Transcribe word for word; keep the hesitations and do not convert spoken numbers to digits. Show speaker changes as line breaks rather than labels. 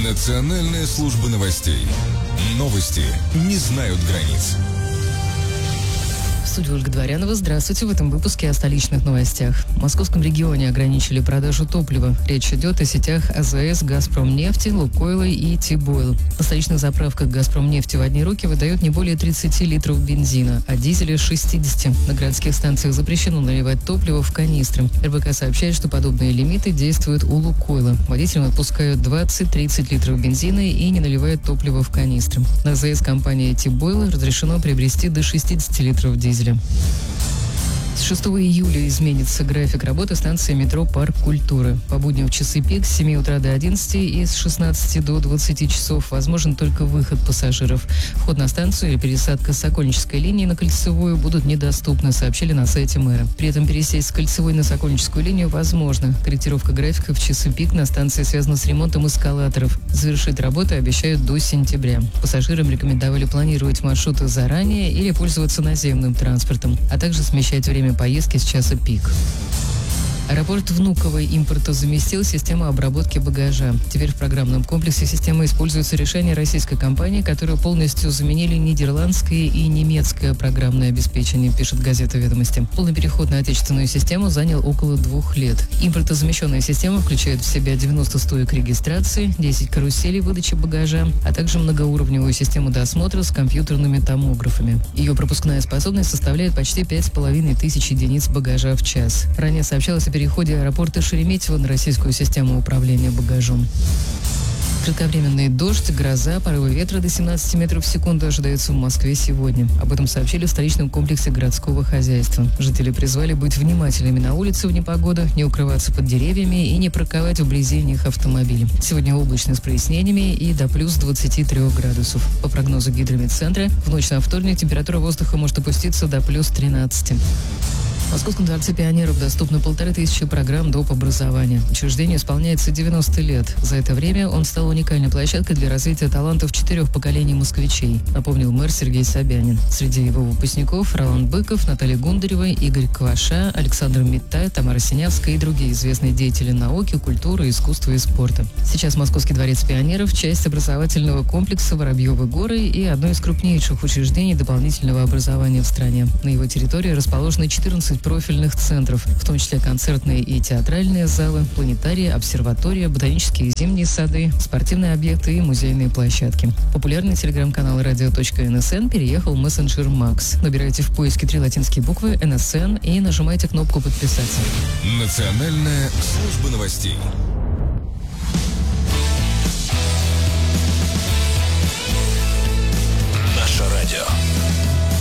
Национальная служба новостей. Новости не знают границ.
В студии Ольга Дворянова. Здравствуйте. В этом выпуске о столичных новостях. В московском регионе ограничили продажу топлива. Речь идет о сетях АЗС, Газпромнефти, Лукойла и Тибойл. На столичных заправках Газпромнефти в одни руки выдают не более тридцати литров бензина, а дизеля шестидесяти. На городских станциях запрещено наливать топливо в канистры. РБК сообщает, что подобные лимиты действуют у Лукойла. Водителям отпускают двадцать-тридцать литров бензина и не наливают топливо в канистры. На АЗС компании Тибойл разрешено приобрести до шестидесяти литров дизеля. С шестого июля изменится график работы станции метро «Парк культуры». По будням в часы пик с семи утра до одиннадцати и с шестнадцати до двадцати часов возможен только выход пассажиров. Вход на станцию или пересадка с Сокольнической линии на Кольцевую будут недоступны, сообщили на сайте мэра. При этом пересесть с Кольцевой на Сокольническую линию возможно. Корректировка графика в часы пик на станции связана с ремонтом эскалаторов. Завершить работы обещают до сентября. Пассажирам рекомендовали планировать маршруты заранее или пользоваться наземным транспортом, а также смещать время поездки с часа пик. Аэропорт Внуково импортозаместил систему обработки багажа. Теперь в программном комплексе системы используется решение российской компании, которая полностью заменили нидерландское и немецкое программное обеспечение, пишет газета «Ведомости». Полный переход на отечественную систему занял около двух лет. Импортозамещенная система включает в себя девяносто стоек регистрации, десять каруселей выдачи багажа, а также многоуровневую систему досмотра с компьютерными томографами. Ее пропускная способность составляет почти пять с половиной тысяч единиц багажа в час. Ранее сообщалось о переходе аэропорта Шереметьево на российскую систему управления багажом. Кратковременный дождь, гроза, порывы ветра до семнадцати метров в секунду ожидаются в Москве сегодня. Об этом сообщили в столичном комплексе городского хозяйства. Жители призвали быть внимательными на улице в непогоду, не укрываться под деревьями и не парковать вблизи них автомобили. Сегодня облачно с прояснениями и до плюс двадцати трёх градусов. По прогнозу Гидрометцентра, в ночь на вторник температура воздуха может опуститься до плюс тринадцати. В Московском дворце пионеров доступно полторы тысячи программ доп. Образования. Учреждению исполняется девяносто лет. За это время он стал уникальной площадкой для развития талантов четырех поколений москвичей, напомнил мэр Сергей Собянин. Среди его выпускников Роланд Быков, Наталья Гундарева, Игорь Кваша, Александр Миттай, Тамара Синявская и другие известные деятели науки, культуры, искусства и спорта. Сейчас Московский дворец пионеров – часть образовательного комплекса Воробьевы горы и одно из крупнейших учреждений дополнительного образования в стране. На его территории расположены четырнадцать профильных центров, в том числе концертные и театральные залы, планетарии, обсерватория, ботанические зимние сады, спортивные объекты и музейные площадки. Популярный телеграм-канал радио точка эн эс эн переехал в мессенджер Макс. Набирайте в поиске три латинские буквы эн эс эн и нажимайте кнопку «Подписаться».
Национальная служба новостей.